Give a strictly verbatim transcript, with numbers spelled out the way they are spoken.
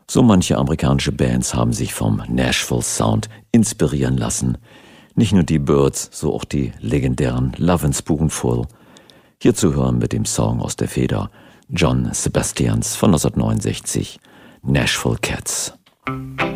So manche amerikanische Bands haben sich vom Nashville Sound inspirieren lassen. Nicht nur die Byrds, so auch die legendären Lovin' Spoonful. Hier zu hören mit dem Song aus der Feder John Sebastians von neunzehnhundertneunundsechzig, Nashville Cats.